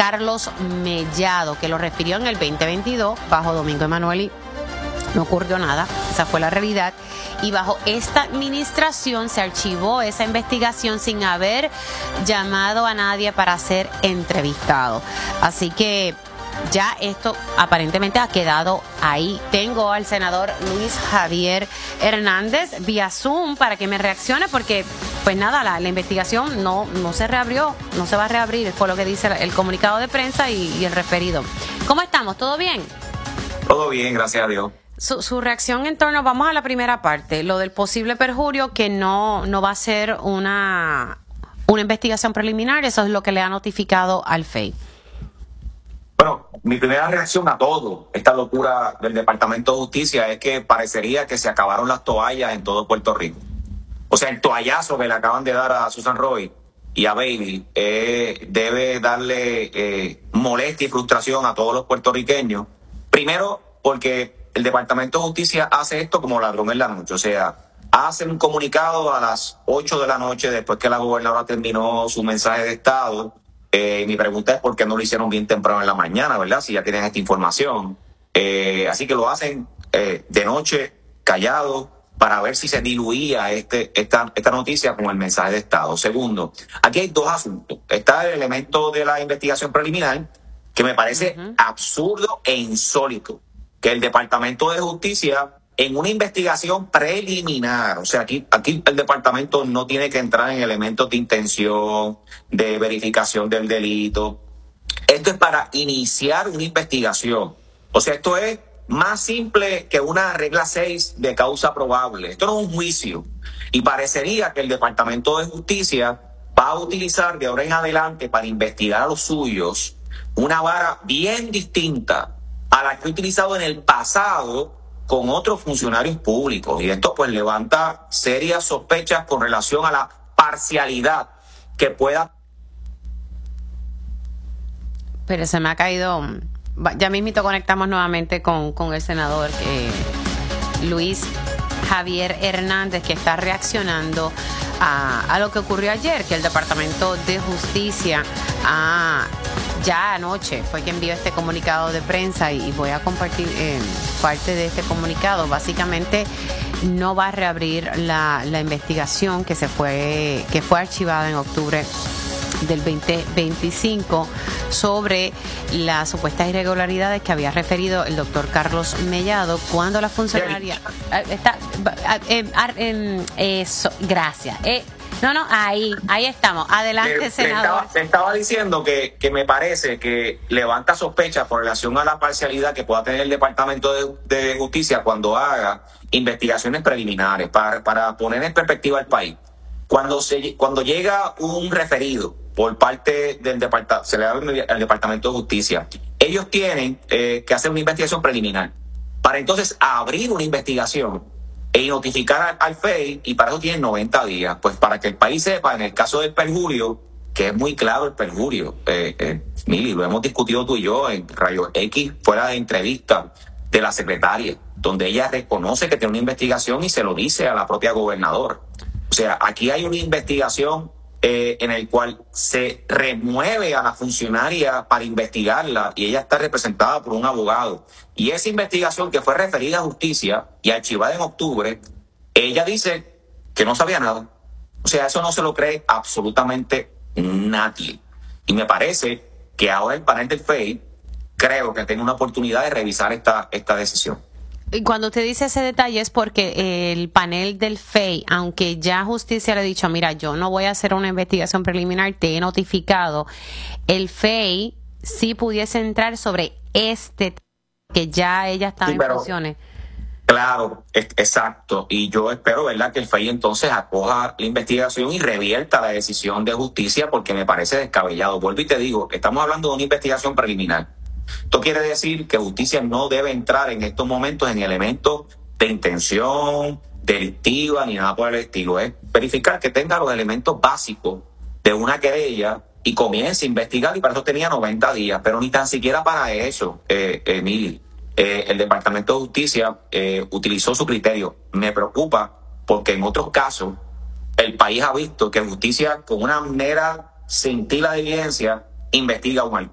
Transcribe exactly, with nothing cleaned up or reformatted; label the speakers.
Speaker 1: Carlos Mellado, que lo refirió en el veinte veintidós bajo Domingo Emanueli. No ocurrió nada, esa fue la realidad. Y bajo esta administración se archivó esa investigación sin haber llamado a nadie para ser entrevistado. Así que ya esto aparentemente ha quedado ahí. Tengo al senador Luis Javier Hernández vía Zoom para que me reaccione, porque pues nada, la, la investigación no, no se reabrió, no se va a reabrir, fue lo que dice el comunicado de prensa y, y el referido. ¿Cómo estamos? ¿Todo bien?
Speaker 2: Todo bien, gracias a Dios.
Speaker 1: Su, su reacción en torno, vamos a la primera parte, lo del posible perjurio, que no, no va a ser una, una investigación preliminar, eso es lo que le ha notificado al F E I.
Speaker 2: Bueno, mi primera reacción a todo esta locura del Departamento de Justicia es que parecería que se acabaron las toallas en todo Puerto Rico. O sea, el toallazo que le acaban de dar a Susan Roy y a Bailey eh, debe darle eh, molestia y frustración a todos los puertorriqueños. Primero, porque el Departamento de Justicia hace esto como ladrón en la noche. O sea, hace un comunicado a las ocho de la noche después que la gobernadora terminó su mensaje de Estado. Eh, mi pregunta es por qué no lo hicieron bien temprano en la mañana, ¿verdad? Si ya tienen esta información. Eh, así que lo hacen eh, de noche, callado, para ver si se diluía este, esta, esta noticia con el mensaje de Estado. Segundo, aquí hay dos asuntos. Está el elemento de la investigación preliminar, que me parece uh-huh. absurdo e insólito, que el Departamento de Justicia, en una investigación preliminar, o sea, aquí, aquí el departamento no tiene que entrar en elementos de intención, de verificación del delito. Esto es para iniciar una investigación. O sea, esto es más simple que una regla seis de causa probable. Esto no es un juicio. Y parecería que el Departamento de Justicia va a utilizar de ahora en adelante para investigar a los suyos una vara bien distinta a la que ha utilizado en el pasado con otros funcionarios públicos. Y esto pues levanta serias sospechas con relación a la parcialidad que pueda...
Speaker 1: Pero se me ha caído... Ya mismito conectamos nuevamente con, con el senador eh, Luis Javier Hernández, que está reaccionando a, a lo que ocurrió ayer, que el Departamento de Justicia ha... Ya anoche fue que envió este comunicado de prensa y voy a compartir eh, parte de este comunicado. Básicamente no va a reabrir la, la investigación que se fue que fue archivada en octubre del veinte veinticinco sobre las supuestas irregularidades que había referido el doctor Carlos Mellado cuando la funcionaria está eh, eh, eh, so, gracias eh, No, no, ahí, ahí estamos. Adelante,
Speaker 2: le,
Speaker 1: senador.
Speaker 2: Le estaba, le estaba diciendo que, que me parece que levanta sospechas por relación a la parcialidad que pueda tener el Departamento de, de Justicia cuando haga investigaciones preliminares, para, para poner en perspectiva al país. Cuando se cuando llega un referido por parte del departamento, se le da al Departamento de Justicia, ellos tienen eh, que hacer una investigación preliminar para entonces abrir una investigación y notificar al, al F E I, y para eso tienen noventa días, pues para que el país sepa, en el caso del perjurio, que es muy claro el perjurio, eh, eh, Mili, lo hemos discutido tú y yo en Rayo X, fuera de entrevista de la secretaria, donde ella reconoce que tiene una investigación y se lo dice a la propia gobernadora. O sea, aquí hay una investigación eh, en el cual se remueve a la funcionaria para investigarla y ella está representada por un abogado. Y esa investigación que fue referida a justicia y archivada en octubre, ella dice que no sabía nada. O sea, eso no se lo cree absolutamente nadie. Y me parece que ahora el panel del F E I creo que tiene una oportunidad de revisar esta, esta decisión.
Speaker 1: Y cuando usted dice ese detalle es porque el panel del F E I, aunque ya justicia le ha dicho, mira, yo no voy a hacer una investigación preliminar, te he notificado, el F E I sí pudiese entrar sobre este que ya ella está sí, en funciones.
Speaker 2: Claro, es, exacto. Y yo espero, ¿verdad?, que el F E I entonces acoja la investigación y revierta la decisión de justicia, porque me parece descabellado. Vuelvo y te digo, estamos hablando de una investigación preliminar. Esto quiere decir que justicia no debe entrar en estos momentos en elementos de intención delictiva ni nada por el estilo. Es verificar que tenga los elementos básicos de una querella y comience a investigar, y para eso tenía noventa días, pero ni tan siquiera para eso, eh, Emily. Eh, el Departamento de Justicia eh, utilizó su criterio. Me preocupa porque en otros casos el país ha visto que justicia con una mera scintila de evidencia investiga a un alcalde.